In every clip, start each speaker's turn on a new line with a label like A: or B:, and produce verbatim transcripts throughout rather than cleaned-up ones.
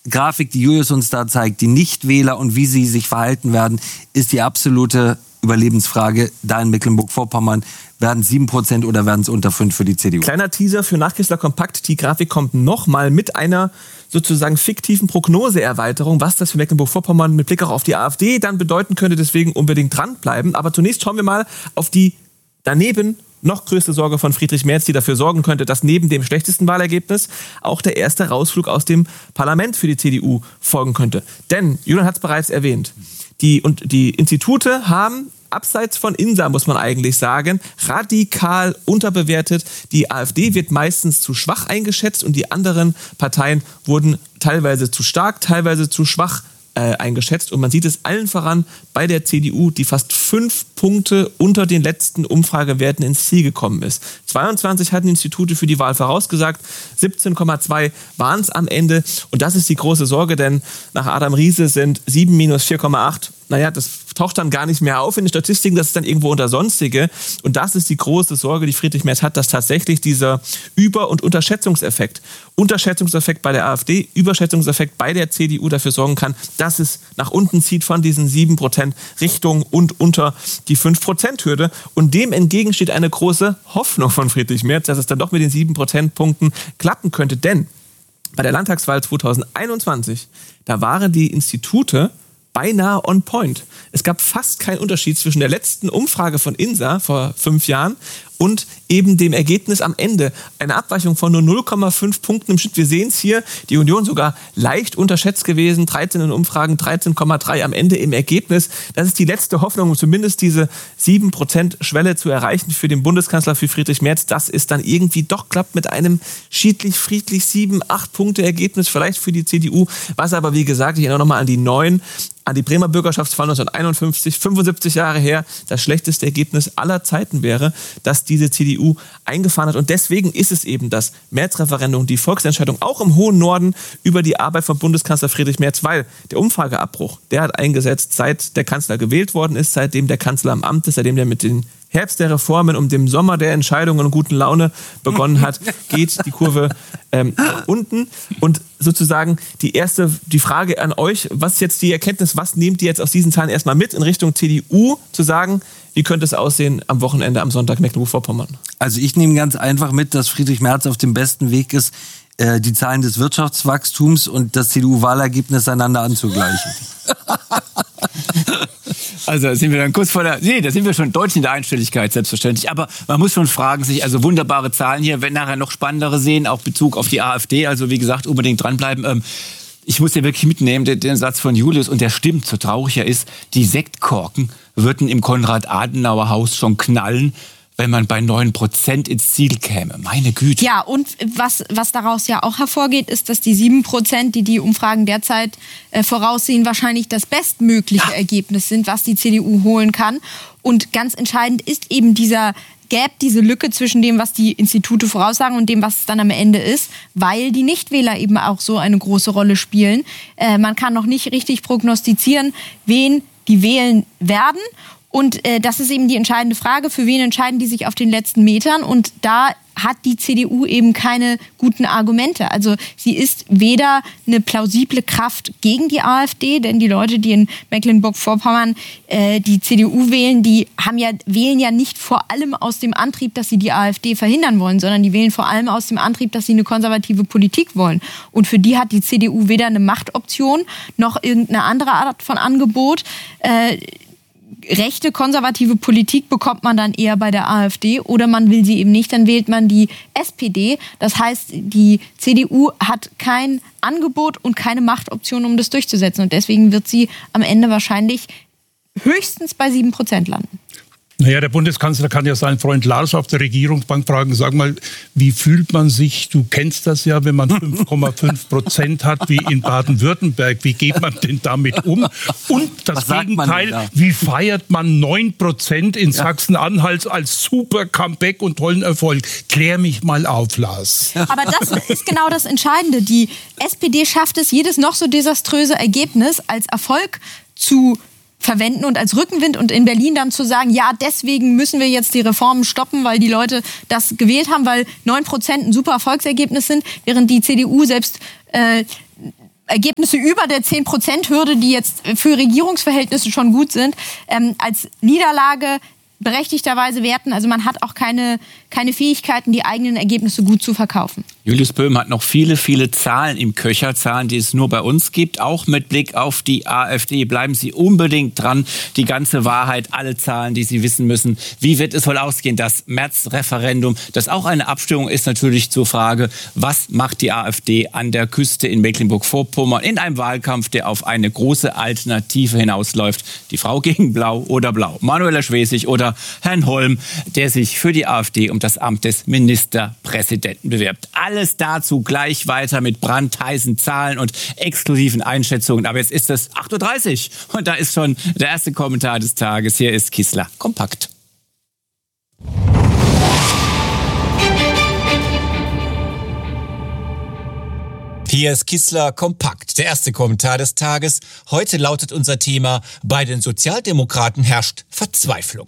A: Grafik, die Julius uns da zeigt, die Nichtwähler und wie sie sich verhalten werden, ist die absolute Überlebensfrage da in Mecklenburg-Vorpommern. Werden es sieben Prozent oder werden es unter fünf für die C D U?
B: Kleiner Teaser für Nachkessler Kompakt. Die Grafik kommt nochmal mit einer sozusagen fiktiven Prognoseerweiterung, was das für Mecklenburg-Vorpommern mit Blick auch auf die AfD dann bedeuten könnte. Deswegen unbedingt dranbleiben. Aber zunächst schauen wir mal auf die daneben noch größte Sorge von Friedrich Merz, die dafür sorgen könnte, dass neben dem schlechtesten Wahlergebnis auch der erste Rausflug aus dem Parlament für die C D U folgen könnte. Denn, Julian hat es bereits erwähnt, die, und die Institute haben abseits von INSA, muss man eigentlich sagen, radikal unterbewertet. Die AfD wird meistens zu schwach eingeschätzt und die anderen Parteien wurden teilweise zu stark, teilweise zu schwach äh, eingeschätzt. Und man sieht es allen voran bei der C D U, die fast fünf Punkte unter den letzten Umfragewerten ins Ziel gekommen ist. zweiundzwanzig hatten Institute für die Wahl vorausgesagt, siebzehn Komma zwei waren es am Ende. Und das ist die große Sorge, denn nach Adam Riese sind sieben minus vier Komma acht, naja, das taucht dann gar nicht mehr auf in den Statistiken, das ist dann irgendwo unter Sonstige. Und das ist die große Sorge, die Friedrich Merz hat, dass tatsächlich dieser Über- und Unterschätzungseffekt, Unterschätzungseffekt bei der AfD, Überschätzungseffekt bei der C D U dafür sorgen kann, dass es nach unten zieht von diesen sieben Prozent Richtung und unter die fünf Prozent Hürde. Und dem entgegen steht eine große Hoffnung von Friedrich Merz, dass es dann doch mit den sieben Prozentpunkten klappen könnte. Denn bei der Landtagswahl zweitausendeinundzwanzig, da waren die Institute beinahe on point. Es gab fast keinen Unterschied zwischen der letzten Umfrage von INSA vor fünf Jahren und eben dem Ergebnis am Ende. Eine Abweichung von nur null Komma fünf Punkten im Schnitt. Wir sehen es hier, die Union sogar leicht unterschätzt gewesen, dreizehn in Umfragen, dreizehn Komma drei am Ende im Ergebnis. Das ist die letzte Hoffnung, um zumindest diese sieben Prozent Schwelle zu erreichen für den Bundeskanzler, für Friedrich Merz, dass es dann irgendwie doch klappt mit einem schiedlich, friedlich sieben, acht Punkte Ergebnis, vielleicht für die C D U, was aber, wie gesagt, ich erinnere nochmal an die neun, an die Bremer Bürgerschaftswahl neunzehnhunderteinundfünfzig, fünfundsiebzig Jahre her, das schlechteste Ergebnis aller Zeiten wäre, dass diese C D U eingefahren hat. Und deswegen ist es eben das März-Referendum, die Volksentscheidung, auch im hohen Norden über die Arbeit von Bundeskanzler Friedrich Merz, weil der Umfrageabbruch, der hat eingesetzt, seit der Kanzler gewählt worden ist, seitdem der Kanzler am Amt ist, seitdem der mit den Herbst der Reformen und dem Sommer der Entscheidungen und guten Laune begonnen hat, geht die Kurve ähm, nach unten. Und sozusagen die erste, die Frage an euch, was ist jetzt die Erkenntnis, was nehmt ihr jetzt aus diesen Zahlen erstmal mit in Richtung C D U, zu sagen, wie könnte es aussehen am Wochenende, am Sonntag Mecklenburg-Vorpommern?
A: Also ich nehme ganz einfach mit, dass Friedrich Merz auf dem besten Weg ist, äh, die Zahlen des Wirtschaftswachstums und das C D U-Wahlergebnis einander anzugleichen.
C: Also sind wir dann kurz vor der, nee, da sind wir schon deutlich in der Einstelligkeit, selbstverständlich. Aber man muss schon fragen sich, also wunderbare Zahlen hier, wenn nachher noch spannendere sehen, auch Bezug auf die AfD, also wie gesagt, unbedingt dranbleiben. Ähm, ich muss ja wirklich mitnehmen, den, den Satz von Julius, und der stimmt, so traurig er ist, die Sektkorken würden im Konrad-Adenauer-Haus schon knallen, wenn man bei neun Prozent ins Ziel käme. Meine Güte.
D: Ja, und was, was daraus ja auch hervorgeht, ist, dass die sieben Prozent, die die Umfragen derzeit äh, voraussehen, wahrscheinlich das bestmögliche ja. Ergebnis sind, was die C D U holen kann. Und ganz entscheidend ist eben dieser Gap, diese Lücke zwischen dem, was die Institute voraussagen und dem, was es dann am Ende ist, weil die Nichtwähler eben auch so eine große Rolle spielen. Äh, man kann noch nicht richtig prognostizieren, wen die wählen werden. Und äh, das ist eben die entscheidende Frage, für wen entscheiden die sich auf den letzten Metern? Und da hat die C D U eben keine guten Argumente. Also sie ist weder eine plausible Kraft gegen die AfD, denn die Leute, die in Mecklenburg-Vorpommern äh, die C D U wählen, die haben ja, wählen ja nicht vor allem aus dem Antrieb, dass sie die AfD verhindern wollen, sondern die wählen vor allem aus dem Antrieb, dass sie eine konservative Politik wollen. Und für die hat die C D U weder eine Machtoption noch irgendeine andere Art von Angebot. Äh, rechte, konservative Politik bekommt man dann eher bei der AfD oder man will sie eben nicht, dann wählt man die S P D. Das heißt, die C D U hat kein Angebot und keine Machtoption, um das durchzusetzen. Und deswegen wird sie am Ende wahrscheinlich höchstens bei sieben Prozent landen.
E: Naja, der Bundeskanzler kann ja seinen Freund Lars auf der Regierungsbank fragen, sag mal, wie fühlt man sich, du kennst das ja, wenn man fünf Komma fünf Prozent hat wie in Baden-Württemberg, wie geht man denn damit um? Und das Gegenteil, wie feiert man neun Prozent in ja. Sachsen-Anhalt als super Comeback und tollen Erfolg? Klär mich mal auf, Lars.
D: Aber das ist genau das Entscheidende. Die S P D schafft es, jedes noch so desaströse Ergebnis als Erfolg zu verwenden und als Rückenwind und in Berlin dann zu sagen, ja, deswegen müssen wir jetzt die Reformen stoppen, weil die Leute das gewählt haben, weil neun Prozent ein super Erfolgsergebnis sind, während die C D U selbst äh, Ergebnisse über der zehn Prozent Hürde, die jetzt für Regierungsverhältnisse schon gut sind, ähm, als Niederlage berechtigterweise werten. Also man hat auch keine, keine Fähigkeiten, die eigenen Ergebnisse gut zu verkaufen.
C: Julius Böhm hat noch viele, viele Zahlen im Köcher, Zahlen, die es nur bei uns gibt, auch mit Blick auf die AfD. Bleiben Sie unbedingt dran, die ganze Wahrheit, alle Zahlen, die Sie wissen müssen. Wie wird es wohl ausgehen, das März-Referendum, das auch eine Abstimmung ist, natürlich zur Frage, was macht die AfD an der Küste in Mecklenburg-Vorpommern in einem Wahlkampf, der auf eine große Alternative hinausläuft. Die Frau gegen Blau oder Blau. Manuela Schwesig oder Herrn Holm, der sich für die AfD um das Amt des Ministerpräsidenten bewirbt. Alles dazu gleich weiter mit brandheißen Zahlen und exklusiven Einschätzungen. Aber jetzt ist es acht Uhr dreißig und da ist schon der erste Kommentar des Tages. Hier ist Kissler kompakt.
F: Hier ist Kissler kompakt, der erste Kommentar des Tages. Heute lautet unser Thema: Bei den Sozialdemokraten herrscht Verzweiflung.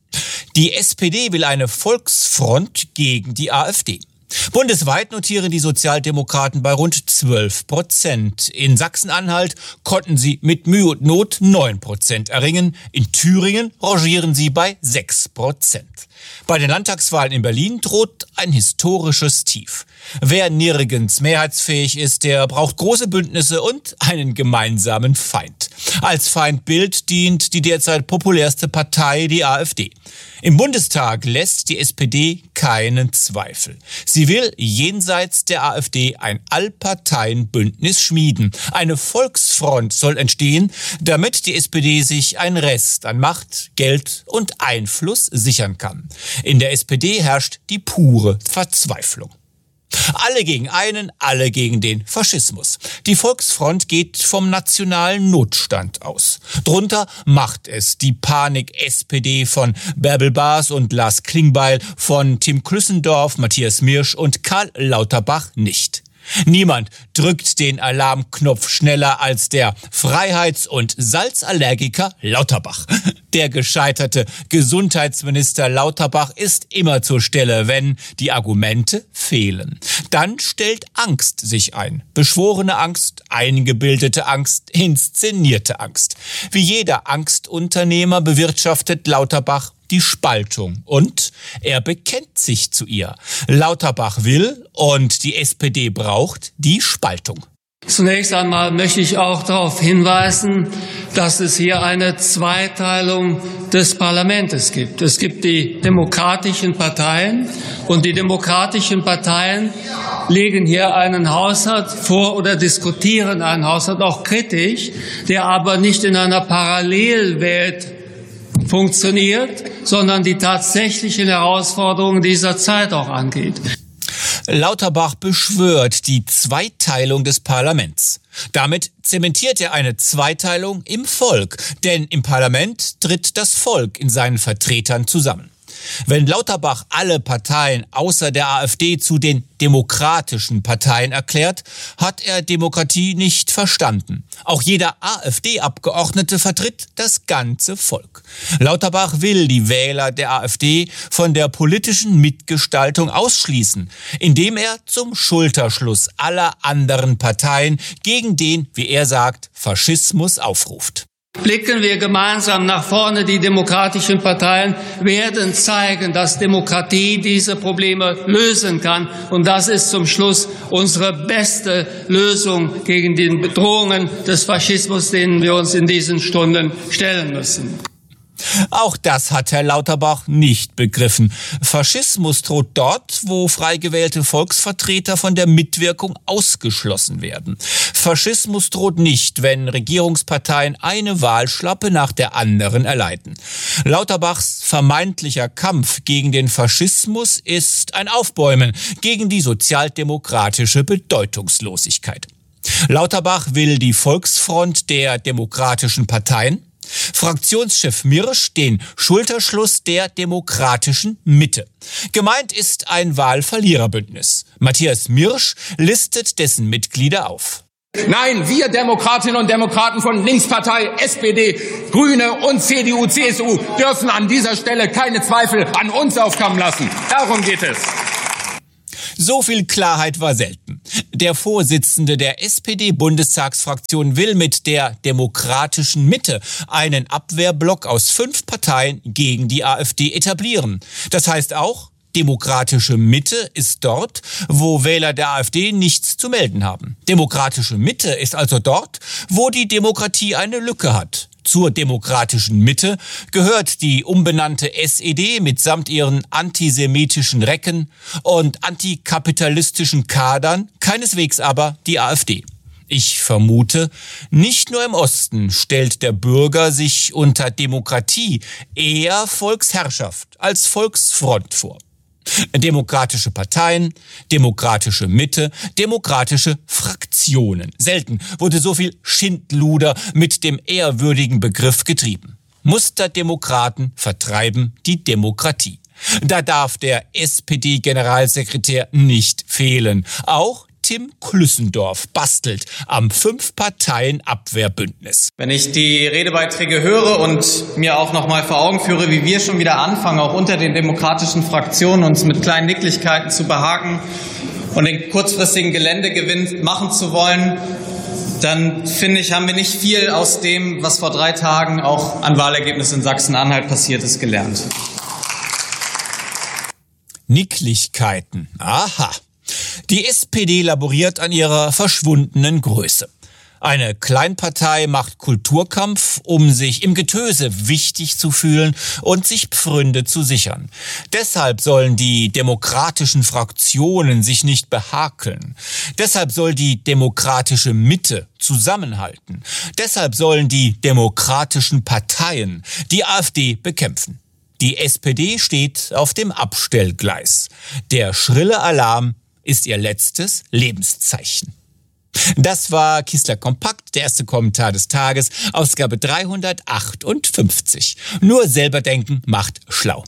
F: Die S P D will eine Volksfront gegen die AfD. Bundesweit notieren die Sozialdemokraten bei rund zwölf Prozent. In Sachsen-Anhalt konnten sie mit Mühe und Not neun Prozent erringen. In Thüringen rangieren sie bei sechs Prozent. Bei den Landtagswahlen in Berlin droht ein historisches Tief. Wer nirgends mehrheitsfähig ist, der braucht große Bündnisse und einen gemeinsamen Feind. Als Feindbild dient die derzeit populärste Partei, die AfD. Im Bundestag lässt die S P D keinen Zweifel. Sie will jenseits der AfD ein Allparteienbündnis schmieden. Eine Volksfront soll entstehen, damit die S P D sich einen Rest an Macht, Geld und Einfluss sichern kann. In der S P D herrscht die pure Verzweiflung. Alle gegen einen, alle gegen den Faschismus. Die Volksfront geht vom nationalen Notstand aus. Drunter macht es die Panik-S P D von Bärbel Baas und Lars Klingbeil, von Tim Klüssendorf, Matthias Mirsch und Karl Lauterbach nicht. Niemand drückt den Alarmknopf schneller als der Freiheits- und Salzallergiker Lauterbach. Der gescheiterte Gesundheitsminister Lauterbach ist immer zur Stelle, wenn die Argumente fehlen. Dann stellt Angst sich ein. Beschworene Angst, eingebildete Angst, inszenierte Angst. Wie jeder Angstunternehmer bewirtschaftet Lauterbach die Spaltung und er bekennt sich zu ihr. Lauterbach will und die S P D braucht die Spaltung.
G: Zunächst einmal möchte ich auch darauf hinweisen, dass es hier eine Zweiteilung des Parlaments gibt. Es gibt die demokratischen Parteien und die demokratischen Parteien legen hier einen Haushalt vor oder diskutieren einen Haushalt auch kritisch, der aber nicht in einer Parallelwelt funktioniert, sondern die tatsächlichen Herausforderungen dieser Zeit auch angeht.
F: Lauterbach beschwört die Zweiteilung des Parlaments. Damit zementiert er eine Zweiteilung im Volk, denn im Parlament tritt das Volk in seinen Vertretern zusammen. Wenn Lauterbach alle Parteien außer der AfD zu den demokratischen Parteien erklärt, hat er Demokratie nicht verstanden. Auch jeder AfD-Abgeordnete vertritt das ganze Volk. Lauterbach will die Wähler der AfD von der politischen Mitgestaltung ausschließen, indem er zum Schulterschluss aller anderen Parteien gegen den, wie er sagt, Faschismus aufruft.
G: Blicken wir gemeinsam nach vorne. Die demokratischen Parteien werden zeigen, dass Demokratie diese Probleme lösen kann. Und das ist zum Schluss unsere beste Lösung gegen die Bedrohungen des Faschismus, denen wir uns in diesen Stunden stellen müssen.
F: Auch das hat Herr Lauterbach nicht begriffen. Faschismus droht dort, wo frei gewählte Volksvertreter von der Mitwirkung ausgeschlossen werden. Faschismus droht nicht, wenn Regierungsparteien eine Wahlschlappe nach der anderen erleiden. Lauterbachs vermeintlicher Kampf gegen den Faschismus ist ein Aufbäumen gegen die sozialdemokratische Bedeutungslosigkeit. Lauterbach will die Volksfront der demokratischen Parteien, Fraktionschef Mirsch den Schulterschluss der demokratischen Mitte. Gemeint ist ein Wahlverliererbündnis. Matthias Mirsch listet dessen Mitglieder auf.
H: Nein, wir Demokratinnen und Demokraten von Linkspartei, S P D, Grüne und C D U, C S U dürfen an dieser Stelle keine Zweifel an uns aufkommen lassen. Darum geht es.
F: So viel Klarheit war selten. Der Vorsitzende der S P D-Bundestagsfraktion will mit der demokratischen Mitte einen Abwehrblock aus fünf Parteien gegen die AfD etablieren. Das heißt auch, demokratische Mitte ist dort, wo Wähler der AfD nichts zu melden haben. Demokratische Mitte ist also dort, wo die Demokratie eine Lücke hat. Zur demokratischen Mitte gehört die umbenannte S E D mitsamt ihren antisemitischen Recken und antikapitalistischen Kadern, keineswegs aber die AfD. Ich vermute, nicht nur im Osten stellt der Bürger sich unter Demokratie eher Volksherrschaft als Volksfront vor. Demokratische Parteien, demokratische Mitte, demokratische Fraktionen. Selten wurde so viel Schindluder mit dem ehrwürdigen Begriff getrieben. Musterdemokraten vertreiben die Demokratie. Da darf der S P D-Generalsekretär nicht fehlen. Auch Tim Klüssendorf bastelt am Fünf-Parteien-Abwehrbündnis.
I: Wenn ich die Redebeiträge höre und mir auch noch mal vor Augen führe, wie wir schon wieder anfangen, auch unter den demokratischen Fraktionen uns mit kleinen Nicklichkeiten zu behaken und den kurzfristigen Geländegewinn machen zu wollen, dann finde ich, haben wir nicht viel aus dem, was vor drei Tagen auch an Wahlergebnissen in Sachsen-Anhalt passiert ist, gelernt.
F: Nicklichkeiten. Aha. Die S P D laboriert an ihrer verschwundenen Größe. Eine Kleinpartei macht Kulturkampf, um sich im Getöse wichtig zu fühlen und sich Pfründe zu sichern. Deshalb sollen die demokratischen Fraktionen sich nicht behakeln. Deshalb soll die demokratische Mitte zusammenhalten. Deshalb sollen die demokratischen Parteien die AfD bekämpfen. Die S P D steht auf dem Abstellgleis. Der schrille Alarm ist ihr letztes Lebenszeichen. Das war Kissler Kompakt, der erste Kommentar des Tages, Ausgabe dreihundertachtundfünfzig. Nur selber denken macht schlau.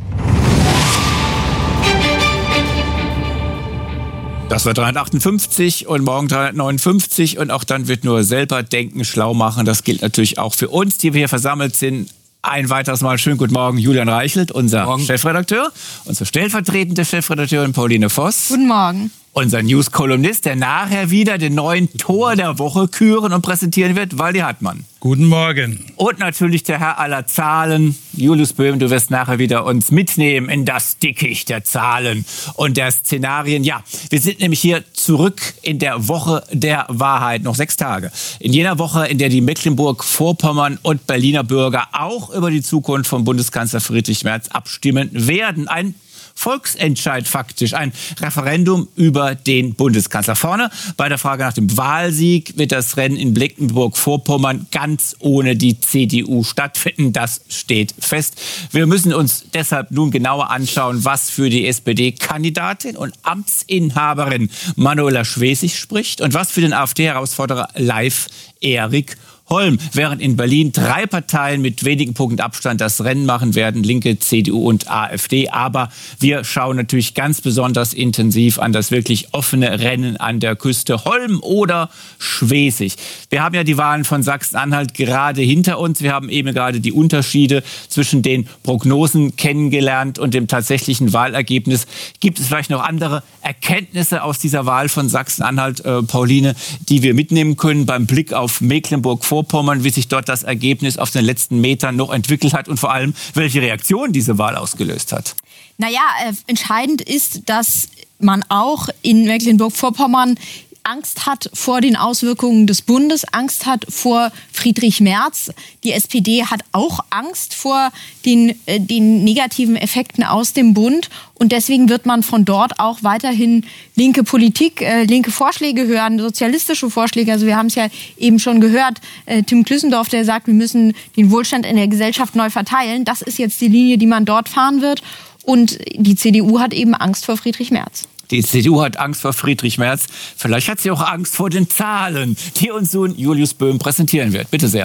C: Das war dreihundertachtundfünfzig und morgen dreihundertneunundfünfzig und auch dann wird nur selber denken schlau machen. Das gilt natürlich auch für uns, die wir hier versammelt sind. Ein weiteres Mal schönen guten Morgen, Julian Reichelt, unser Morgen. Chefredakteur, unsere stellvertretende Chefredakteurin Pauline Voss.
D: Guten Morgen.
C: Unser News-Kolumnist, der nachher wieder den neuen Tor der Woche küren und präsentieren wird, Waldi Hartmann.
E: Guten Morgen.
C: Und natürlich der Herr aller Zahlen, Julius Böhm, du wirst nachher wieder uns mitnehmen in das Dickicht der Zahlen und der Szenarien. Ja, wir sind nämlich hier zurück in der Woche der Wahrheit, noch sechs Tage. In jener Woche, in der die Mecklenburg-Vorpommern und Berliner Bürger auch über die Zukunft von Bundeskanzler Friedrich Merz abstimmen werden. Ein Volksentscheid faktisch, ein Referendum über den Bundeskanzler. Vorne bei der Frage nach dem Wahlsieg wird das Rennen in Mecklenburg-Vorpommern ganz ohne die C D U stattfinden. Das steht fest. Wir müssen uns deshalb nun genauer anschauen, was für die S P D-Kandidatin und Amtsinhaberin Manuela Schwesig spricht und was für den AfD-Herausforderer Leif Erik Holm, während in Berlin drei Parteien mit wenigen Punkten Abstand das Rennen machen werden, Linke, C D U und AfD. Aber wir schauen natürlich ganz besonders intensiv an das wirklich offene Rennen an der Küste, Holm oder Schwesig. Wir haben ja die Wahlen von Sachsen-Anhalt gerade hinter uns. Wir haben eben gerade die Unterschiede zwischen den Prognosen kennengelernt und dem tatsächlichen Wahlergebnis. Gibt es vielleicht noch andere Erkenntnisse aus dieser Wahl von Sachsen-Anhalt, äh, Pauline, die wir mitnehmen können beim Blick auf Mecklenburg-Vorpommern, wie sich dort das Ergebnis auf den letzten Metern noch entwickelt hat und vor allem, welche Reaktion diese Wahl ausgelöst hat?
D: Naja, äh, entscheidend ist, dass man auch in Mecklenburg-Vorpommern Angst hat vor den Auswirkungen des Bundes, Angst hat vor Friedrich Merz. Die S P D hat auch Angst vor den, äh, den negativen Effekten aus dem Bund. Und deswegen wird man von dort auch weiterhin linke Politik, äh, linke Vorschläge hören, sozialistische Vorschläge. Also wir haben es ja eben schon gehört, äh, Tim Klüssendorf, der sagt, wir müssen den Wohlstand in der Gesellschaft neu verteilen. Das ist jetzt die Linie, die man dort fahren wird. Und die C D U hat eben Angst vor Friedrich Merz.
C: Die C D U hat Angst vor Friedrich Merz. Vielleicht hat sie auch Angst vor den Zahlen, die uns nun Julius Böhm präsentieren wird. Bitte sehr.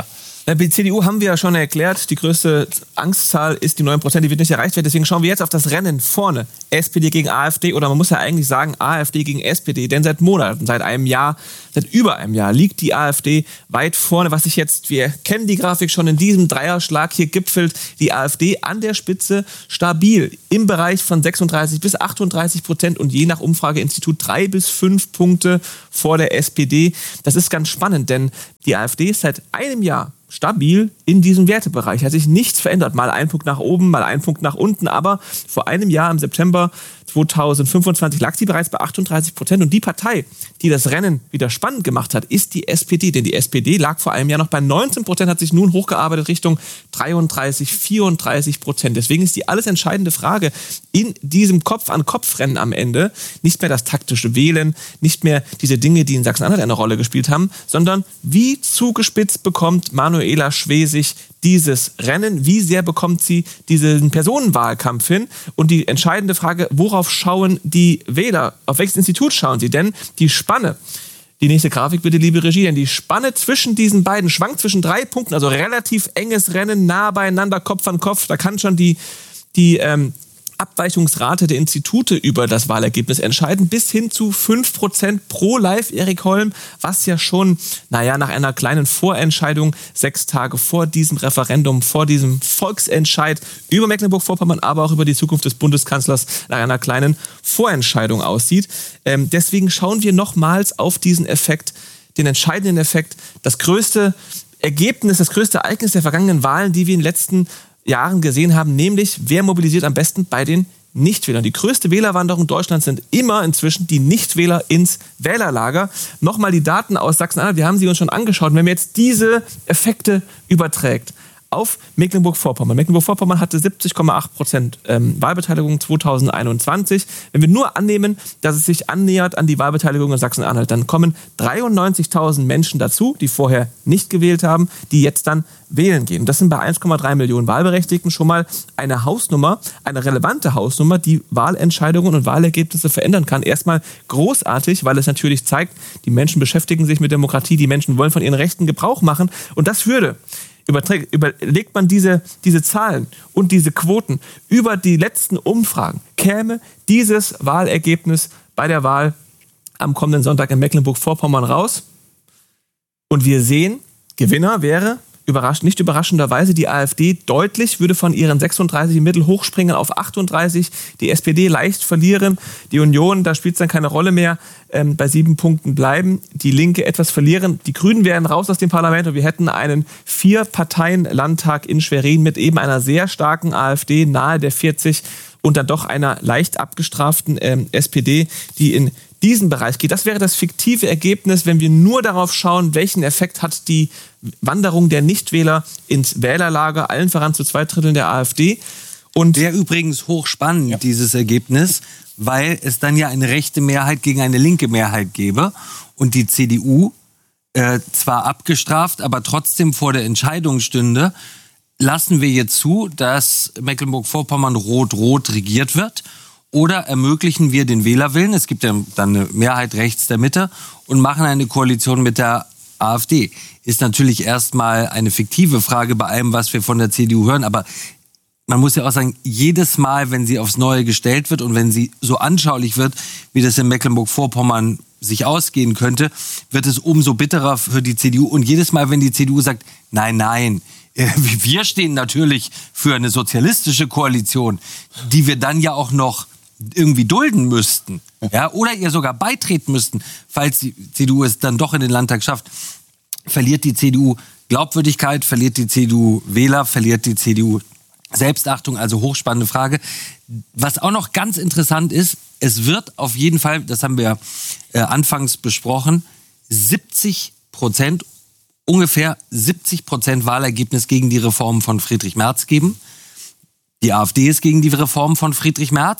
B: Die C D U haben wir ja schon erklärt, die größte Angstzahl ist die neun Prozent, die wird nicht erreicht werden. Deswegen schauen wir jetzt auf das Rennen vorne. S P D gegen AfD oder man muss ja eigentlich sagen AfD gegen S P D. Denn seit Monaten, seit einem Jahr, seit über einem Jahr liegt die AfD weit vorne. Was sich jetzt, wir kennen die Grafik schon, in diesem Dreierschlag hier gipfelt die AfD an der Spitze stabil im Bereich von sechsunddreißig bis achtunddreißig Prozent und je nach Umfrageinstitut drei bis fünf Punkte vor der S P D. Das ist ganz spannend, denn die AfD ist seit einem Jahr stabil in diesem Wertebereich. Hat sich nichts verändert. Mal ein Punkt nach oben, mal ein Punkt nach unten. Aber vor einem Jahr, im September zweitausendfünfundzwanzig, lag sie bereits bei achtunddreißig Prozent. Und die Partei, die das Rennen wieder spannend gemacht hat, ist die S P D. Denn die S P D lag vor einem Jahr noch bei neunzehn Prozent, hat sich nun hochgearbeitet Richtung dreiunddreißig, vierunddreißig Prozent. Deswegen ist die alles entscheidende Frage in diesem Kopf-an-Kopf-Rennen am Ende nicht mehr das taktische Wählen, nicht mehr diese Dinge, die in Sachsen-Anhalt eine Rolle gespielt haben, sondern wie zugespitzt bekommt Manuela Schwesig dieses Rennen, wie sehr bekommt sie diesen Personenwahlkampf hin? Und die entscheidende Frage, worauf schauen die Wähler? Auf welches Institut schauen sie? Denn die Spanne, die nächste Grafik bitte, liebe Regie, denn die Spanne zwischen diesen beiden schwankt zwischen drei Punkten, also relativ enges Rennen, nah beieinander, Kopf an Kopf. Da kann schon die, die ähm, Abweichungsrate der Institute über das Wahlergebnis entscheiden, bis hin zu fünf Prozent pro Live Erik Holm, was ja schon, naja, nach einer kleinen Vorentscheidung sechs Tage vor diesem Referendum, vor diesem Volksentscheid über Mecklenburg-Vorpommern, aber auch über die Zukunft des Bundeskanzlers nach einer kleinen Vorentscheidung aussieht. Ähm, deswegen schauen wir nochmals auf diesen Effekt, den entscheidenden Effekt, das größte Ergebnis, das größte Ereignis der vergangenen Wahlen, die wir in den letzten Jahren gesehen haben, nämlich wer mobilisiert am besten bei den Nichtwählern. Die größte Wählerwanderung Deutschlands sind immer inzwischen die Nichtwähler ins Wählerlager. Nochmal die Daten aus Sachsen-Anhalt, wir haben sie uns schon angeschaut. Wenn man jetzt diese Effekte überträgt auf Mecklenburg-Vorpommern. Mecklenburg-Vorpommern hatte siebzig Komma acht Prozent ähm, Wahlbeteiligung zweitausendeinundzwanzig. Wenn wir nur annehmen, dass es sich annähert an die Wahlbeteiligung in Sachsen-Anhalt, dann kommen dreiundneunzigtausend Menschen dazu, die vorher nicht gewählt haben, die jetzt dann wählen gehen. Das sind bei eins Komma drei Millionen Wahlberechtigten schon mal eine Hausnummer, eine relevante Hausnummer, die Wahlentscheidungen und Wahlergebnisse verändern kann. Erstmal großartig, weil es natürlich zeigt, die Menschen beschäftigen sich mit Demokratie, die Menschen wollen von ihren Rechten Gebrauch machen. Und das würde, überträgt, überlegt man diese, diese Zahlen und diese Quoten über die letzten Umfragen, käme dieses Wahlergebnis bei der Wahl am kommenden Sonntag in Mecklenburg-Vorpommern raus. Und wir sehen, Gewinner wäre Überrasch, nicht überraschenderweise die AfD deutlich, würde von ihren sechsunddreißig im Mittel hochspringen auf achtunddreißig, die S P D leicht verlieren, die Union, da spielt es dann keine Rolle mehr, ähm, bei sieben Punkten bleiben, die Linke etwas verlieren, die Grünen wären raus aus dem Parlament und wir hätten einen Vier-Parteien-Landtag in Schwerin mit eben einer sehr starken AfD nahe der vierzig und dann doch einer leicht abgestraften ähm, S P D, die in diesen Bereich geht. Das wäre das fiktive Ergebnis, wenn wir nur darauf schauen, welchen Effekt hat die Wanderung der Nichtwähler ins Wählerlager, allen voran zu zwei Dritteln der AfD.
A: Und der übrigens hochspannend, ja. Dieses Ergebnis, weil es dann ja eine rechte Mehrheit gegen eine linke Mehrheit gäbe und die C D U äh, zwar abgestraft, aber trotzdem vor der Entscheidung stünde, lassen wir jetzt zu, dass Mecklenburg-Vorpommern rot-rot regiert wird. Oder ermöglichen wir den Wählerwillen, es gibt ja dann eine Mehrheit rechts der Mitte, und machen eine Koalition mit der AfD. Ist natürlich erstmal eine fiktive Frage bei allem, was wir von der C D U hören, aber man muss ja auch sagen, jedes Mal, wenn sie aufs Neue gestellt wird und wenn sie so anschaulich wird, wie das in Mecklenburg-Vorpommern sich ausgehen könnte, wird es umso bitterer für die C D U. Und jedes Mal, wenn die C D U sagt, nein, nein, wir stehen natürlich für eine sozialistische Koalition, die wir dann ja auch noch irgendwie dulden müssten, ja, oder ihr sogar beitreten müssten, falls die C D U es dann doch in den Landtag schafft, verliert die C D U Glaubwürdigkeit, verliert die C D U Wähler, verliert die C D U Selbstachtung, also hochspannende Frage. Was auch noch ganz interessant ist, es wird auf jeden Fall, das haben wir äh, anfangs besprochen, siebzig Prozent, ungefähr siebzig Prozent Wahlergebnis gegen die Reform von Friedrich Merz geben. Die AfD ist gegen die Reform von Friedrich Merz.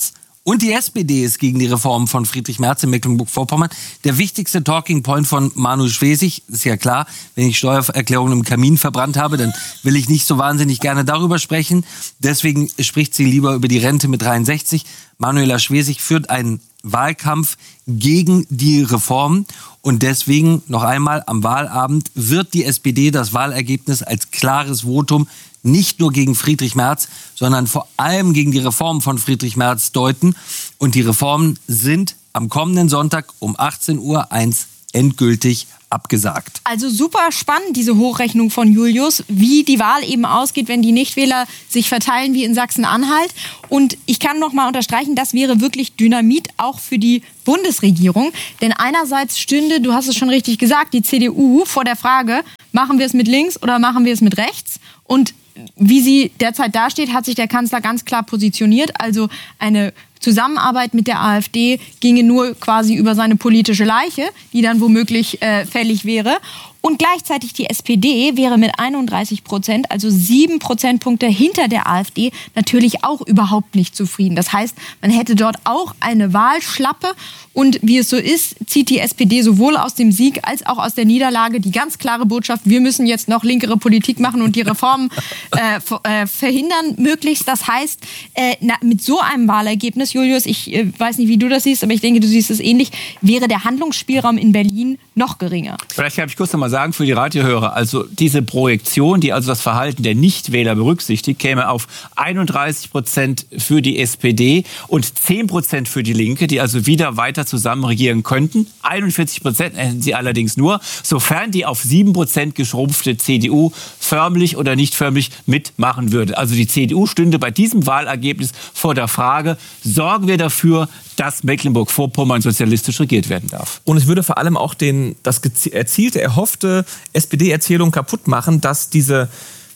A: Und die S P D ist gegen die Reform von Friedrich Merz in Mecklenburg-Vorpommern. Der wichtigste Talking Point von Manuel Schwesig, ist ja klar, wenn ich Steuererklärungen im Kamin verbrannt habe, dann will ich nicht so wahnsinnig gerne darüber sprechen. Deswegen spricht sie lieber über die Rente mit dreiundsechzig. Manuela Schwesig führt einen Wahlkampf gegen die Reform. Und deswegen noch einmal am Wahlabend wird die S P D das Wahlergebnis als klares Votum nicht nur gegen Friedrich Merz, sondern vor allem gegen die Reformen von Friedrich Merz deuten. Und die Reformen sind am kommenden Sonntag um achtzehn Uhr eins endgültig abgesagt.
D: Also super spannend, diese Hochrechnung von Julius, wie die Wahl eben ausgeht, wenn die Nichtwähler sich verteilen wie in Sachsen-Anhalt. Und ich kann noch mal unterstreichen, das wäre wirklich Dynamit auch für die Bundesregierung. Denn einerseits stünde, du hast es schon richtig gesagt, die C D U vor der Frage, machen wir es mit links oder machen wir es mit rechts? Und wie sie derzeit dasteht, hat sich der Kanzler ganz klar positioniert. Also eine Zusammenarbeit mit der AfD ginge nur quasi über seine politische Leiche, die dann womöglich äh, fällig wäre. Und gleichzeitig die S P D wäre mit einunddreißig Prozent, also sieben Prozentpunkte hinter der AfD, natürlich auch überhaupt nicht zufrieden. Das heißt, man hätte dort auch eine Wahlschlappe. Und wie es so ist, zieht die S P D sowohl aus dem Sieg als auch aus der Niederlage die ganz klare Botschaft, wir müssen jetzt noch linkere Politik machen und die Reformen äh, äh, verhindern möglichst. Das heißt, äh, na, mit so einem Wahlergebnis, Julius, ich äh, weiß nicht, wie du das siehst, aber ich denke, du siehst es ähnlich, wäre der Handlungsspielraum in Berlin noch geringer.
C: Vielleicht kann ich kurz noch mal sagen für die Radiohörer, also diese Projektion, die also das Verhalten der Nichtwähler berücksichtigt, käme auf einunddreißig Prozent für die S P D und zehn Prozent für die Linke, die also wieder weiter zusammen regieren könnten. einundvierzig Prozent hätten sie allerdings nur, sofern die auf sieben Prozent geschrumpfte C D U förmlich oder nicht förmlich mitmachen würde. Also die C D U stünde bei diesem Wahlergebnis vor der Frage, sorgen wir dafür, dass Mecklenburg-Vorpommern sozialistisch regiert werden darf.
B: Und es würde vor allem auch den, das erzielte, erhoffte S P D-Erzählung kaputt machen, dass diese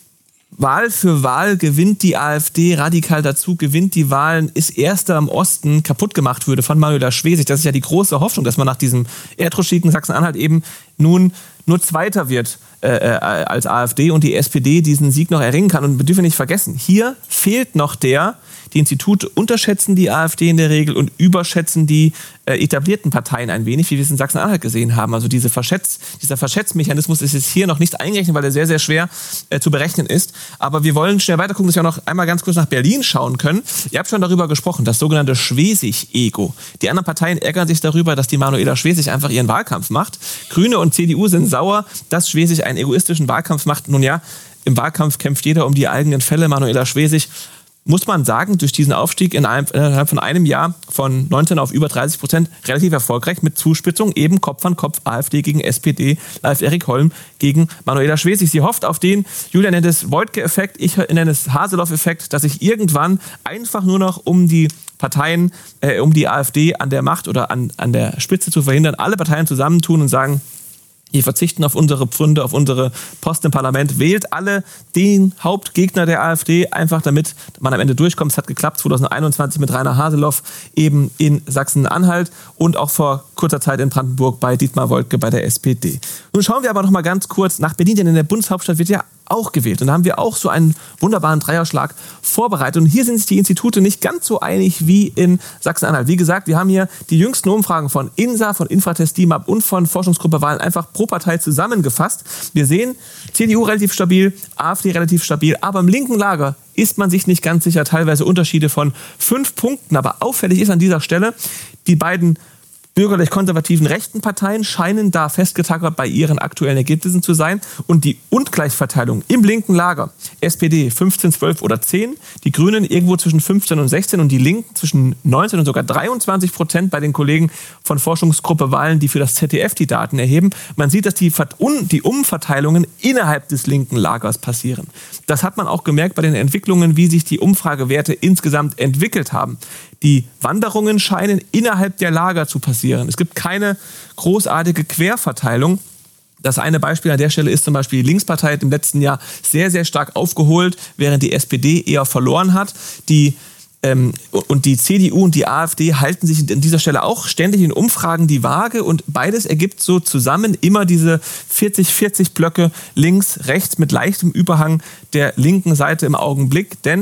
B: Wahl für Wahl gewinnt die AfD radikal dazu, gewinnt die Wahlen, ist Erster im Osten, kaputt gemacht würde von Manuela Schwesig. Das ist ja die große Hoffnung, dass man nach diesem Erdrutschsieg in Sachsen-Anhalt eben nun nur Zweiter wird äh, als AfD und die S P D diesen Sieg noch erringen kann. Und wir dürfen nicht vergessen, hier fehlt noch der, die Institute unterschätzen die AfD in der Regel und überschätzen die äh, etablierten Parteien ein wenig, wie wir es in Sachsen-Anhalt gesehen haben. Also diese Verschätz, dieser Verschätzmechanismus ist jetzt hier noch nicht eingerechnet, weil er sehr, sehr schwer äh, zu berechnen ist. Aber wir wollen schnell weiter gucken, dass wir auch noch einmal ganz kurz nach Berlin schauen können. Ihr habt schon darüber gesprochen, das sogenannte Schwesig-Ego. Die anderen Parteien ärgern sich darüber, dass die Manuela Schwesig einfach ihren Wahlkampf macht. Grüne und C D U sind sauer, dass Schwesig einen egoistischen Wahlkampf macht. Nun ja, im Wahlkampf kämpft jeder um die eigenen Fälle. Manuela Schwesig, muss man sagen, durch diesen Aufstieg in einem, innerhalb von einem Jahr von neunzehn auf über dreißig Prozent relativ erfolgreich mit Zuspitzung, eben Kopf an Kopf AfD gegen S P D, Live Erik Holm gegen Manuela Schwesig. Sie hofft auf den, Julia nennt es Wojtke-Effekt, ich nenne es Haseloff-Effekt, dass sich irgendwann einfach nur noch um die Parteien, äh, um die AfD an der Macht oder an, an der Spitze zu verhindern, alle Parteien zusammentun und sagen, wir verzichten auf unsere Pfründe, auf unsere Posten im Parlament. Wählt alle den Hauptgegner der AfD, einfach damit man am Ende durchkommt. Es hat geklappt, zweitausendeinundzwanzig mit Rainer Haseloff eben in Sachsen-Anhalt und auch vor kurzer Zeit in Brandenburg bei Dietmar Woidke bei der S P D. Nun schauen wir aber noch mal ganz kurz nach Berlin, denn in der Bundeshauptstadt wird ja auch gewählt. Und da haben wir auch so einen wunderbaren Dreierschlag vorbereitet. Und hier sind sich die Institute nicht ganz so einig wie in Sachsen-Anhalt. Wie gesagt, wir haben hier die jüngsten Umfragen von INSA, von Infratest DIMAP und von Forschungsgruppe Wahlen einfach pro Partei zusammengefasst. Wir sehen C D U relativ stabil, AfD relativ stabil, aber im linken Lager ist man sich nicht ganz sicher. Teilweise Unterschiede von fünf Punkten. Aber auffällig ist an dieser Stelle, die beiden bürgerlich-konservativen rechten Parteien scheinen da festgetackert bei ihren aktuellen Ergebnissen zu sein. Und die Ungleichverteilung im linken Lager, S P D fünfzehn, zwölf oder zehn, die Grünen irgendwo zwischen fünfzehn und sechzehn und die Linken zwischen neunzehn und sogar dreiundzwanzig Prozent bei den Kollegen von Forschungsgruppe Wahlen, die für das Z D F die Daten erheben. Man sieht, dass die, die Umverteilungen innerhalb des linken Lagers passieren. Das hat man auch gemerkt bei den Entwicklungen, wie sich die Umfragewerte insgesamt entwickelt haben. Die Wanderungen scheinen innerhalb der Lager zu passieren. Es gibt keine großartige Querverteilung. Das eine Beispiel an der Stelle ist zum Beispiel die Linkspartei hat im letzten Jahr sehr, sehr stark aufgeholt, während die S P D eher verloren hat. Die, ähm, und die C D U und die AfD halten sich an dieser Stelle auch ständig in Umfragen die Waage. Und beides ergibt so zusammen immer diese vierzig vierzig Blöcke links, rechts mit leichtem Überhang der linken Seite im Augenblick. Denn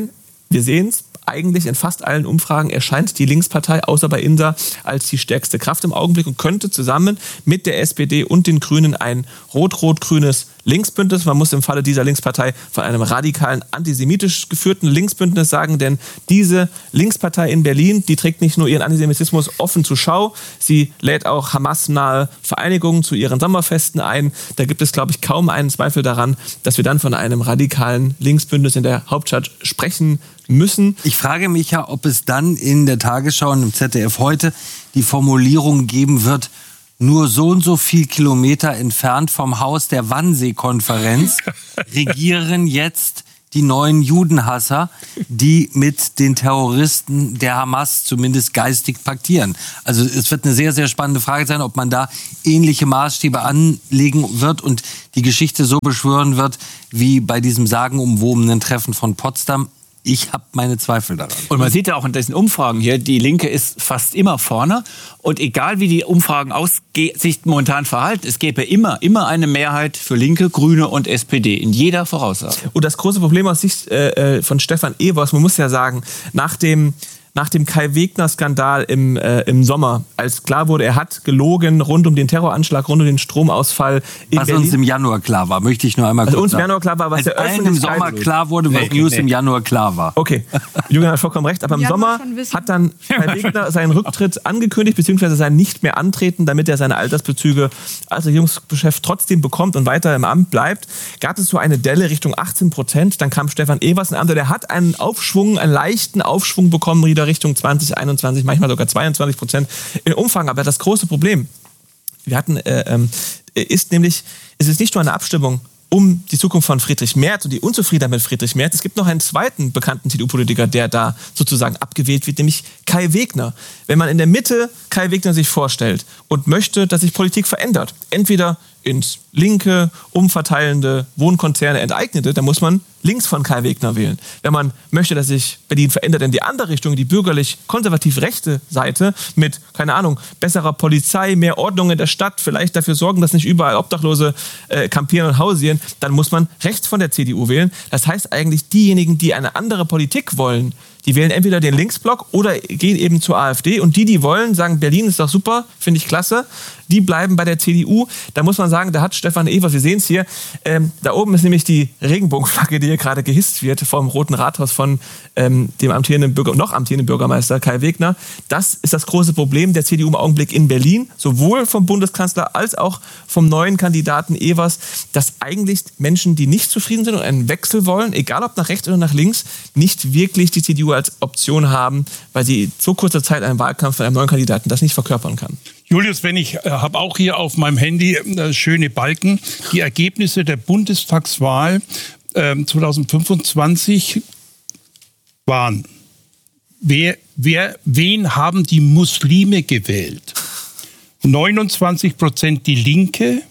B: wir sehen es, eigentlich in fast allen Umfragen erscheint die Linkspartei, außer bei Insa, als die stärkste Kraft im Augenblick und könnte zusammen mit der S P D und den Grünen ein rot-rot-grünes Linksbündnis, man muss im Falle dieser Linkspartei von einem radikalen, antisemitisch geführten Linksbündnis sagen, denn diese Linkspartei in Berlin, die trägt nicht nur ihren Antisemitismus offen zur Schau, sie lädt auch Hamas-nahe Vereinigungen zu ihren Sommerfesten ein. Da gibt es, glaube ich, kaum einen Zweifel daran, dass wir dann von einem radikalen Linksbündnis in der Hauptstadt sprechen müssen.
A: Ich frage mich ja, ob es dann in der Tagesschau und im Z D F heute die Formulierung geben wird, nur so und so viel Kilometer entfernt vom Haus der Wannsee-Konferenz regieren jetzt die neuen Judenhasser, die mit den Terroristen der Hamas zumindest geistig paktieren. Also es wird eine sehr, sehr spannende Frage sein, ob man da ähnliche Maßstäbe anlegen wird und die Geschichte so beschwören wird, wie bei diesem sagenumwobenen Treffen von Potsdam. Ich habe meine Zweifel daran.
C: Und man sieht ja auch in diesen Umfragen hier, die Linke ist fast immer vorne. Und egal wie die Umfragen aus sich momentan verhalten, es gäbe immer, immer eine Mehrheit für Linke, Grüne und S P D in jeder Voraussage.
B: Und das große Problem aus Sicht äh, von Stefan Evers, man muss ja sagen, nach dem Nach dem Kai-Wegner-Skandal im, äh, im Sommer, als klar wurde, er hat gelogen rund um den Terroranschlag, rund um den Stromausfall in
A: was
B: Berlin.
A: uns im Januar klar war, möchte ich nur einmal
B: also
A: kurz
B: uns im Januar klar war, was
A: als
B: der
A: allen im Sommer klar wurde, was nee, News nee. im Januar klar war.
B: Okay, Julian hat vollkommen recht, aber im Sommer hat dann Kai Wegner seinen Rücktritt angekündigt, beziehungsweise sein nicht mehr antreten, damit er seine Altersbezüge als Regierungschef trotzdem bekommt und weiter im Amt bleibt. Gab es so eine Delle Richtung achtzehn Prozent, dann kam Stefan Evers in Amt, der hat einen Aufschwung, einen leichten Aufschwung bekommen, wieder Richtung zwanzig einundzwanzig, manchmal sogar zweiundzwanzig Prozent in Umfang. Aber das große Problem, wir hatten, äh, äh, ist nämlich, es ist nicht nur eine Abstimmung um die Zukunft von Friedrich Merz und die Unzufriedenheit mit Friedrich Merz. Es gibt noch einen zweiten bekannten C D U-Politiker, der da sozusagen abgewählt wird, nämlich Kai Wegner. Wenn man in der Mitte Kai Wegner sich vorstellt und möchte, dass sich Politik verändert, entweder ins linke, umverteilende Wohnkonzerne enteignete, dann muss man links von Kai Wegner wählen. Wenn man möchte, dass sich Berlin verändert in die andere Richtung, die bürgerlich-konservativ-rechte Seite mit, keine Ahnung, besserer Polizei, mehr Ordnung in der Stadt, vielleicht dafür sorgen, dass nicht überall Obdachlose äh, kampieren und hausieren, dann muss man rechts von der C D U wählen. Das heißt eigentlich, diejenigen, die eine andere Politik wollen, die wählen entweder den Linksblock oder gehen eben zur AfD. Und die, die wollen, sagen, Berlin ist doch super, finde ich klasse, die bleiben bei der C D U. Da muss man sagen, da hat Stefan Evers, wir sehen es hier, ähm, da oben ist nämlich die Regenbogenflagge, die hier gerade gehisst wird vom Roten Rathaus von ähm, dem amtierenden Bürger, noch amtierenden Bürgermeister Kai Wegner. Das ist das große Problem der C D U im Augenblick in Berlin, sowohl vom Bundeskanzler als auch vom neuen Kandidaten Evers, dass eigentlich Menschen, die nicht zufrieden sind und einen Wechsel wollen, egal ob nach rechts oder nach links, nicht wirklich die C D U als Option haben, weil sie in so kurzer Zeit einen Wahlkampf von einem neuen Kandidaten das nicht verkörpern kann.
E: Julius, wenn ich äh, habe auch hier auf meinem Handy äh, schöne Balken, die Ergebnisse der Bundestagswahl äh, zwanzig fünfundzwanzig waren. Wer, wer, wen haben die Muslime gewählt? neunundzwanzig Prozent die Linke,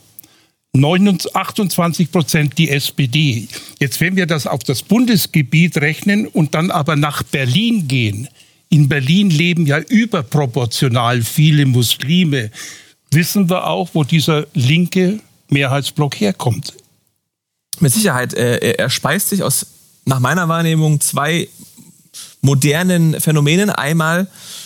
E: achtundzwanzig Prozent die S P D. Jetzt, wenn wir das auf das Bundesgebiet rechnen und dann aber nach Berlin gehen, in Berlin leben ja überproportional viele Muslime, wissen wir auch, wo dieser linke Mehrheitsblock herkommt.
B: Mit Sicherheit. Er, er speist sich aus, nach meiner Wahrnehmung, zwei modernen Phänomenen. Einmal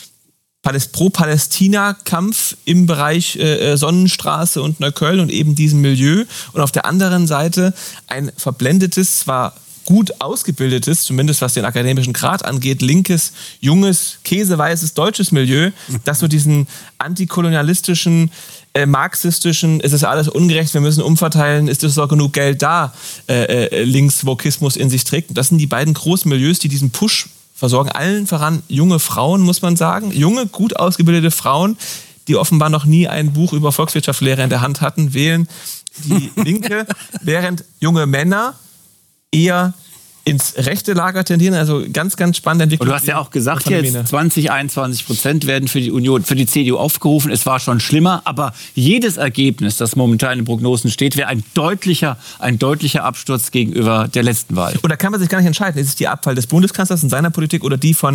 B: Pro-Palästina-Kampf im Bereich äh, Sonnenstraße und Neukölln und eben diesem Milieu. Und auf der anderen Seite ein verblendetes, zwar gut ausgebildetes, zumindest was den akademischen Grad angeht, linkes, junges, käseweißes deutsches Milieu, das so diesen antikolonialistischen, äh, marxistischen, es ist alles ungerecht, wir müssen umverteilen, ist es auch genug Geld da, äh, äh, Linksvokismus in sich trägt. Und das sind die beiden großen Milieus, die diesen Push versorgen. Allen voran junge Frauen, muss man sagen. Junge, gut ausgebildete Frauen, die offenbar noch nie ein Buch über Volkswirtschaftslehre in der Hand hatten, wählen die Linke, während junge Männer eher ins rechte Lager tendieren. Also ganz, ganz spannende Entwicklung.
C: Und du hast ja auch gesagt, jetzt zwanzig, einundzwanzig Prozent werden für die Union, für die C D U aufgerufen. Es war schon schlimmer, aber jedes Ergebnis, das momentan in Prognosen steht, wäre ein deutlicher, ein deutlicher Absturz gegenüber der letzten Wahl.
B: Und da kann man sich gar nicht entscheiden. Ist es der Abfall des Bundeskanzlers in seiner Politik oder die von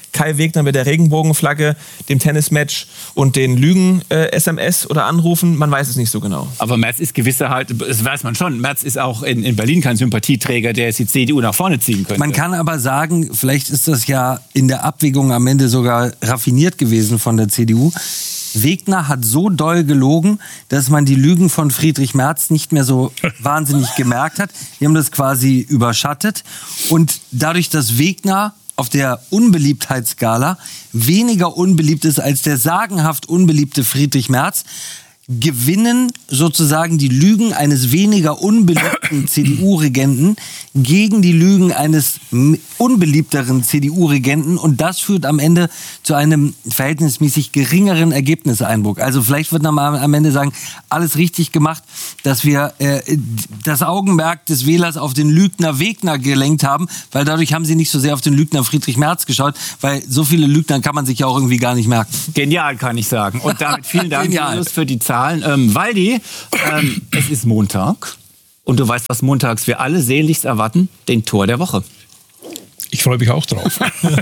B: Kai Wegner mit der Regenbogenflagge, dem Tennismatch und den Lügen-S M S äh, oder Anrufen. Man weiß es nicht so genau.
C: Aber Merz ist gewisser halt, das weiß man schon, Merz ist auch in, in Berlin kein Sympathieträger, der jetzt die C D U nach vorne ziehen könnte.
A: Man kann aber sagen, vielleicht ist das ja in der Abwägung am Ende sogar raffiniert gewesen von der C D U. Wegner hat so doll gelogen, dass man die Lügen von Friedrich Merz nicht mehr so wahnsinnig gemerkt hat. Die haben das quasi überschattet. Und dadurch, dass Wegner auf der Unbeliebtheitsskala weniger unbeliebt ist als der sagenhaft unbeliebte Friedrich Merz, gewinnen sozusagen die Lügen eines weniger unbeliebten C D U-Regenten gegen die Lügen eines unbeliebteren C D U-Regenten und das führt am Ende zu einem verhältnismäßig geringeren Ergebniseinbruch. Also vielleicht wird man am Ende sagen, alles richtig gemacht, dass wir äh, das Augenmerk des Wählers auf den Lügner Wegner gelenkt haben, weil dadurch haben sie nicht so sehr auf den Lügner Friedrich Merz geschaut, weil so viele Lügner kann man sich ja auch irgendwie gar nicht merken.
C: Genial, kann ich sagen. Und damit vielen Dank für die Zahlen. Ähm, Waldi, ähm, es ist Montag und du weißt, was montags wir alle sehnlichst erwarten? Den Tor der Woche.
E: Ich freue mich auch drauf.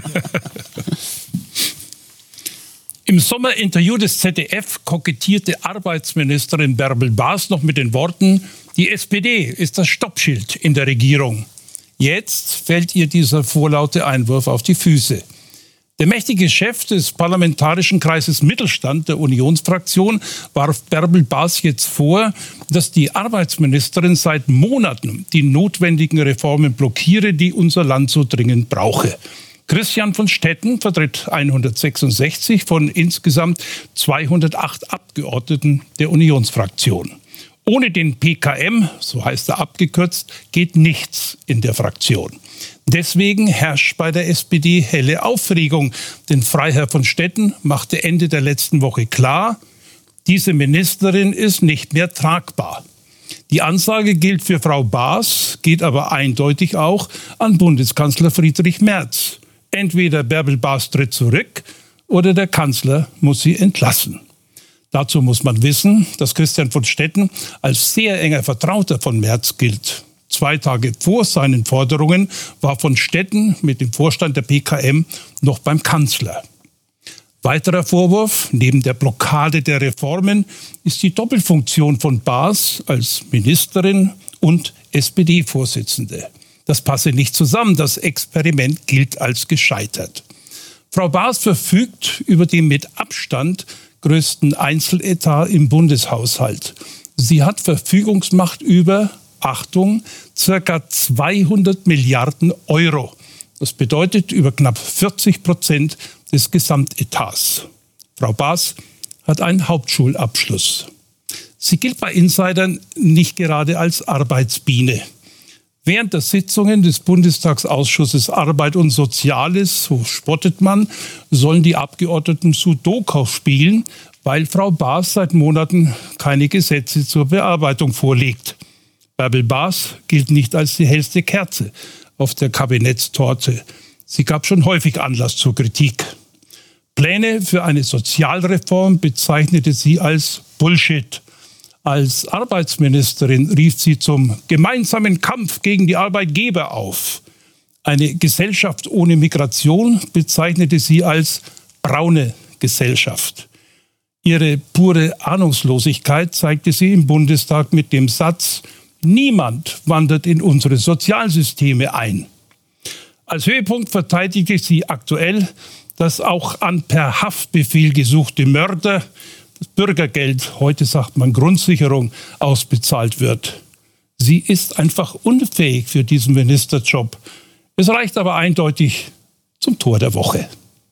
E: Im Sommerinterview des Z D F kokettierte Arbeitsministerin Bärbel Baas noch mit den Worten, die S P D ist das Stoppschild in der Regierung. Jetzt fällt ihr dieser vorlaute Einwurf auf die Füße. Der mächtige Chef des Parlamentarischen Kreises Mittelstand der Unionsfraktion warf Bärbel Baas jetzt vor, dass die Arbeitsministerin seit Monaten die notwendigen Reformen blockiere, die unser Land so dringend brauche. Christian von Stetten vertritt hundertsechsundsechzig von insgesamt zweihundertacht Abgeordneten der Unionsfraktion. Ohne den P K M, so heißt er abgekürzt, geht nichts in der Fraktion. Deswegen herrscht bei der S P D helle Aufregung, denn Freiherr von Stetten machte Ende der letzten Woche klar, diese Ministerin ist nicht mehr tragbar. Die Ansage gilt für Frau Baas, geht aber eindeutig auch an Bundeskanzler Friedrich Merz. Entweder Bärbel Baas tritt zurück oder der Kanzler muss sie entlassen. Dazu muss man wissen, dass Christian von Stetten als sehr enger Vertrauter von Merz gilt. Zwei Tage vor seinen Forderungen war von Stetten mit dem Vorstand der P K M noch beim Kanzler. Weiterer Vorwurf, neben der Blockade der Reformen, ist die Doppelfunktion von Baas als Ministerin und S P D-Vorsitzende. Das passe nicht zusammen, das Experiment gilt als gescheitert. Frau Baas verfügt über den mit Abstand größten Einzeletat im Bundeshaushalt. Sie hat Verfügungsmacht über, Achtung, circa zweihundert Milliarden Euro. Das bedeutet über knapp vierzig Prozent des Gesamtetats. Frau Baas hat einen Hauptschulabschluss. Sie gilt bei Insidern nicht gerade als Arbeitsbiene. Während der Sitzungen des Bundestagsausschusses Arbeit und Soziales, so spottet man, sollen die Abgeordneten Sudoku spielen, weil Frau Baas seit Monaten keine Gesetze zur Bearbeitung vorlegt. Bärbel Baas gilt nicht als die hellste Kerze auf der Kabinettstorte. Sie gab schon häufig Anlass zur Kritik. Pläne für eine Sozialreform bezeichnete sie als Bullshit. Als Arbeitsministerin rief sie zum gemeinsamen Kampf gegen die Arbeitgeber auf. Eine Gesellschaft ohne Migration bezeichnete sie als braune Gesellschaft. Ihre pure Ahnungslosigkeit zeigte sie im Bundestag mit dem Satz: Niemand wandert in unsere Sozialsysteme ein. Als Höhepunkt verteidigte sie aktuell, dass auch an per Haftbefehl gesuchte Mörder das Bürgergeld, heute sagt man Grundsicherung, ausbezahlt wird. Sie ist einfach unfähig für diesen Ministerjob. Es reicht aber eindeutig zum Tor der Woche.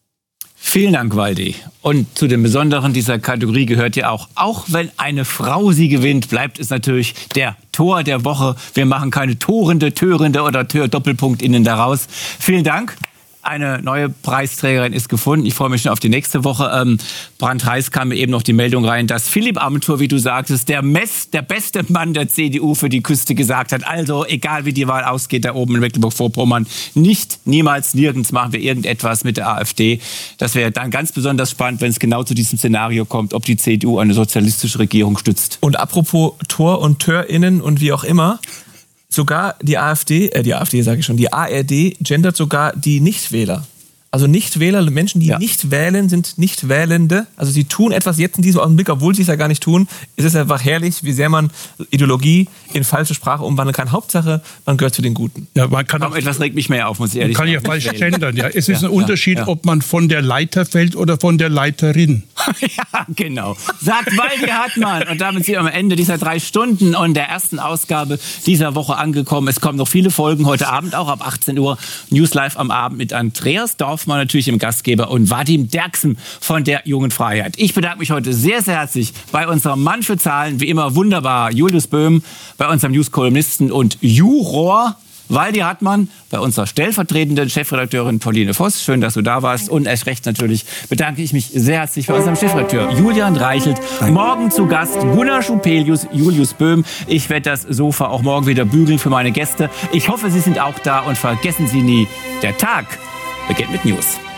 C: Vielen Dank, Waldi. Und zu den Besonderen dieser Kategorie gehört ja auch, auch wenn eine Frau sie gewinnt, bleibt es natürlich der Tor der Woche. Wir machen keine Torende, Törende oder Tör Doppelpunkt innen daraus. Vielen Dank. Eine neue Preisträgerin ist gefunden. Ich freue mich schon auf die nächste Woche. Ähm, brandheiß kam mir eben noch die Meldung rein, dass Philipp Amthor, wie du sagtest, der, Mess, der beste Mann der C D U für die Küste gesagt hat. Also, egal wie die Wahl ausgeht, da oben in Mecklenburg-Vorpommern, nicht, niemals, nirgends machen wir irgendetwas mit der AfD. Das wäre dann ganz besonders spannend, wenn es genau zu diesem Szenario kommt, ob die C D U eine sozialistische Regierung stützt.
B: Und apropos Tor und TörInnen und wie auch immer, sogar die AfD, äh, die AfD sage ich schon, die A R D gendert sogar die Nichtwähler. Also Nichtwähler, Menschen, die
C: Ja.
B: nicht wählen, sind Nichtwählende. Also sie tun etwas jetzt in diesem Augenblick, obwohl sie es ja gar nicht tun. Es ist einfach herrlich, wie sehr man Ideologie in falsche Sprache umwandeln kann. Hauptsache, man gehört zu den Guten.
E: Ja, man kann, auch,
C: Aber etwas regt mich mehr auf, muss ich ehrlich
E: kann ja
C: sagen.
E: falsch gendern. Ja. Es ist
C: Ja,
E: ein Unterschied,
C: ja, ja.
E: ob man von der Leiter fällt oder von der Leiterin.
C: Ja, genau. Sagt Waldi Hartmann. Und damit sind wir am Ende dieser drei Stunden und der ersten Ausgabe dieser Woche angekommen. Es kommen noch viele Folgen heute Abend, auch ab achtzehn Uhr. News Live am Abend mit Andreas Dorfmann, natürlich im Gastgeber, und Vadim Derksen von der Jungen Freiheit. Ich bedanke mich heute sehr, sehr herzlich bei unserem Mann für Zahlen, wie immer wunderbar, Julius Böhm, bei unserem News-Kolumnisten und Juror Waldi Hartmann, bei unserer stellvertretenden Chefredakteurin Pauline Voss. Schön, dass du da warst. Und erst recht natürlich bedanke ich mich sehr herzlich bei unserem Chefredakteur Julian Reichelt. Morgen zu Gast Gunnar Schupelius, Julius Böhm. Ich werde das Sofa auch morgen wieder bügeln für meine Gäste. Ich hoffe, Sie sind auch da und vergessen Sie nie, der Tag beginnt mit News.